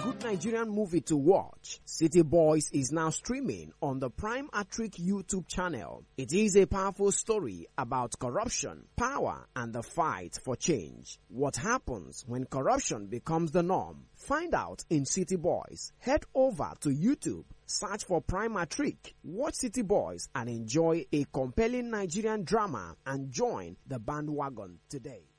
good Nigerian movie to watch. City Boys is now streaming on the Prime Attrick YouTube channel. It is a powerful story about corruption, power, and the fight for change. What happens when corruption becomes the norm? Find out in City Boys. Head over to YouTube, search for Prime Attrick, watch City Boys, and enjoy a compelling Nigerian drama and join the bandwagon today.